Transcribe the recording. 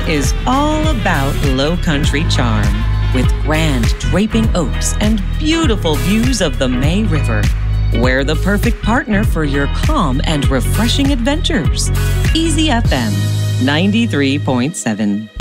is all about Low Country charm. With grand draping oaks and beautiful views of the May River. We're the perfect partner for your calm and refreshing adventures. Easy FM 93.7.